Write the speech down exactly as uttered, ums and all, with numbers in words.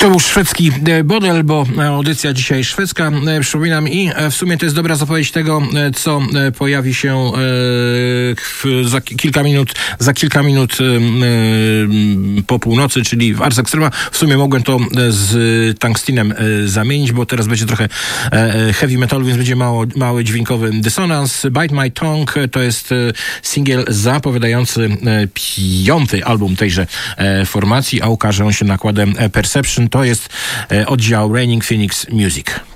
To był szwedzki Bodel, bo audycja dzisiaj szwedzka, przypominam, i w sumie to jest dobra zapowiedź tego, co pojawi się za kilka minut, za kilka minut po północy, czyli w Ars Extrema. W sumie mogłem to z Tungstenem zamienić, bo teraz będzie trochę heavy metalu, więc będzie mało, mały dźwiękowy dysonans. Bite My Tongue to jest singiel zapowiadający piąty album tejże formacji, a ukaże on się nakładem Perception. To jest oddział Raining Phoenix Music.